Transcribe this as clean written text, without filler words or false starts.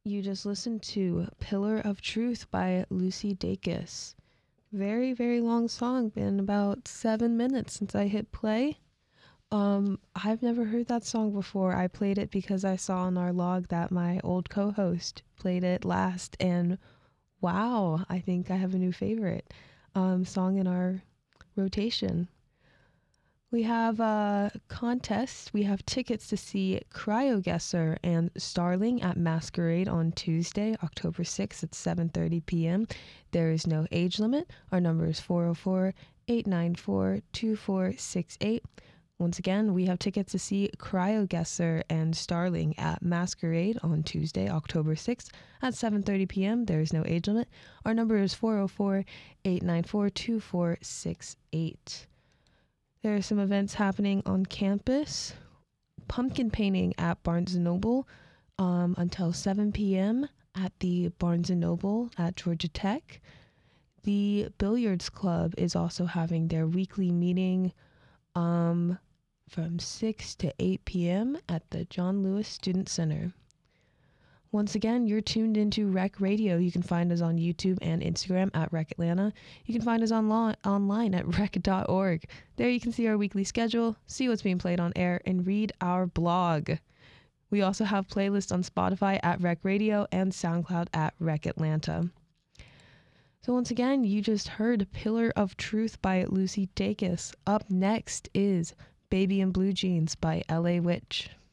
You just listened to Pillar of Truth by Lucy Dacus. Very, very long song. Been about 7 minutes since I hit play. I've never heard that song before. I played it because I saw on our log that my old co-host played it last, and wow, I think I have a new favorite song in our rotation. We have a contest. We have tickets to see CryoGuesser and Starling at Masquerade on Tuesday, October 6th at 7:30 p.m. There is no age limit. Our number is 404-894-2468. Once again, we have tickets to see CryoGuesser and Starling at Masquerade on Tuesday, October 6th at 7:30 p.m. There is no age limit. Our number is 404-894-2468. There are some events happening on campus. Pumpkin painting at Barnes & Noble until 7 p.m. at the Barnes & Noble at Georgia Tech. The Billiards Club is also having their weekly meeting from 6 to 8 p.m. at the John Lewis Student Center. Once again, you're tuned into Rec Radio. You can find us on YouTube and Instagram at Rec Atlanta. You can find us online at rec.org. There you can see our weekly schedule, see what's being played on air, and read our blog. We also have playlists on Spotify at Rec Radio and SoundCloud at Rec Atlanta. So once again, you just heard Pillar of Truth by Lucy Dacus. Up next is Baby in Blue Jeans by LA Witch.